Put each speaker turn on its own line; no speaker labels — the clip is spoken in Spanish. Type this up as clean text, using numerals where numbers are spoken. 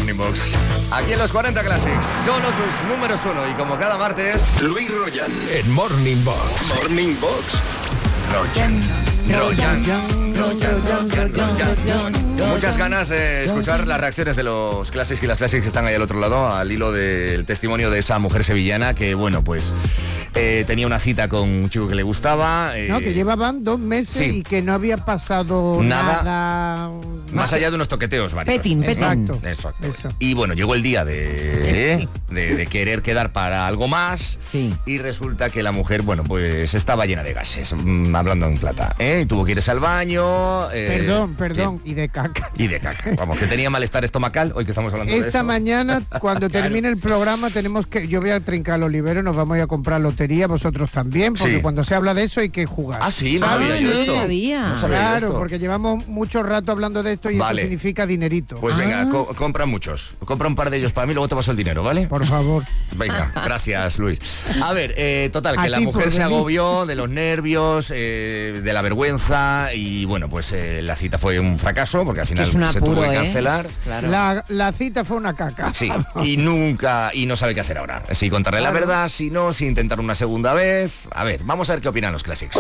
Morning Box. Aquí en los 40 Classics, solo tus números uno. Y como cada martes,
Luis Royan en Morning Box. Morning Box.
Royan. Muchas ganas de escuchar las reacciones de los Classics y las Classics que están ahí al otro lado, al hilo del testimonio de esa mujer sevillana que, bueno, pues tenía una cita con un chico que le gustaba.
Que llevaban 2 meses
sí.
Y que no había pasado nada
más allá de unos toqueteos varios.
Petín.
Exacto.
Eso. Y bueno, llegó el día de querer quedar para algo más.
Sí.
Y resulta que la mujer, bueno, pues estaba llena de gases, hablando en plata, y tuvo que irse al baño.
Perdón, y de caca.
Y de caca. Vamos, que tenía malestar estomacal, hoy que estamos hablando de eso.
Esta mañana, cuando termine el programa, yo voy a trincar el olivero, nos vamos a ir a comprar lotería, vosotros también, porque cuando se habla de eso hay que jugar.
Ah, sí, no sabía yo esto.
No sabía
Claro,
esto.
porque llevamos mucho rato hablando de esto y eso significa dinerito.
Pues venga, compra muchos. Compra un par de ellos para mí, luego te paso el dinero, ¿vale?
Por favor.
Venga, gracias, Luis. A ver, total,
A
que la
ti
mujer
por
se
venir.
agobió de los nervios, de la vergüenza y, bueno, pues la cita fue un fracaso porque al final
es un
se tuvo
apuro,
que cancelar.
Claro.
La cita fue una caca.
Sí, y no sabe qué hacer ahora. Si contarle la verdad, si no, si intentar una segunda vez. A ver, vamos a ver qué opinan los Classics.